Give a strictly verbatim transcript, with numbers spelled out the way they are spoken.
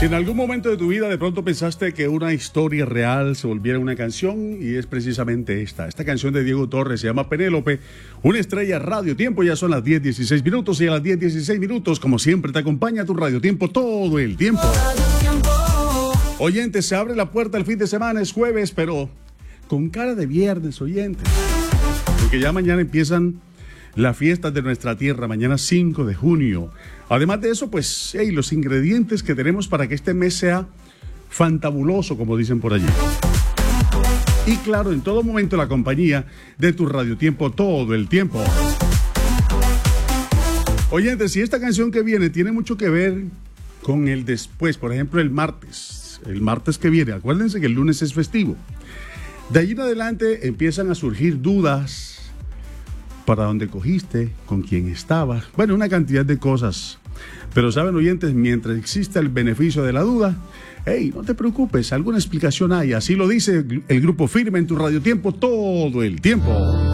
Si en algún momento de tu vida de pronto pensaste que una historia real se volviera una canción, y es precisamente esta. Esta canción de Diego Torres se llama Penélope, una estrella Radio Tiempo. Ya son las diez dieciséis minutos y a las diez dieciséis minutos, como siempre, te acompaña tu Radio Tiempo todo el tiempo. Oyentes, se abre la puerta el fin de semana, es jueves, pero con cara de viernes, oyentes. Porque ya mañana empiezan las fiestas de nuestra tierra, mañana cinco de junio. Además de eso, pues, hey, los ingredientes que tenemos para que este mes sea fantabuloso, como dicen por allí. Y claro, en todo momento la compañía de tu Radio Tiempo todo el tiempo. Oyentes, si esta canción que viene tiene mucho que ver con el después, por ejemplo, el martes, el martes que viene, acuérdense que el lunes es festivo. De allí en adelante empiezan a surgir dudas. ¿Para dónde cogiste? ¿Con quién estabas? Bueno, una cantidad de cosas. Pero saben, oyentes, mientras exista el beneficio de la duda, hey, no te preocupes, alguna explicación hay. Así lo dice el Grupo Firme en tu Radio Tiempo todo el tiempo.